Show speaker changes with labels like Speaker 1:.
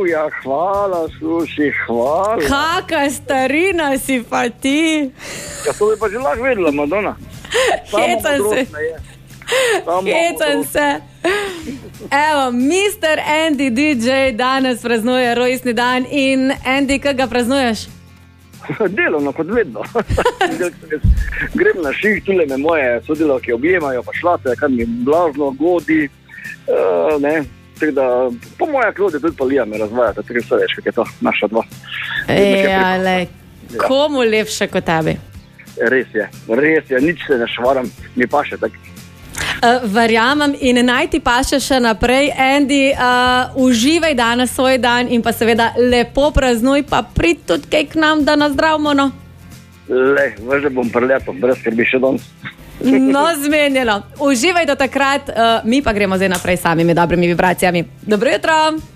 Speaker 1: Ja, hvala, sluši, hvala.
Speaker 2: Kaka starina si pa ti.
Speaker 1: Ja, to bi pa že lahko vedela, Madonna.
Speaker 2: Hecam se. Evo, Mr. Andy DJ danes praznuje rojstni dan in Andy, kaj ga praznuješ?
Speaker 1: Delovno, kot vedno. Grem na ših, tule me moje sodelavke objemajo, pa šlate, kar mi blažno godi, ne. Tako da, po moja klode tudi Palija me razvajate, tako vse veš, kak je to naša dva.
Speaker 2: Ja, le, komu lepše kot tebi?
Speaker 1: Res je, nič se ne švaram, mi pa še tako.
Speaker 2: Verjamem in naj ti paše še naprej, Andy, uživaj danes svoj dan in pa seveda lepo praznuj, pa prid tudi kaj k nam, da nas zdravimo, no?
Speaker 1: Le, že bom prelepo, brez skrbi še danes.
Speaker 2: No, zmenjeno. Uživaj do takrat, mi pa gremo zdaj naprej s samimi dobrimi vibracijami. Dobro jutro!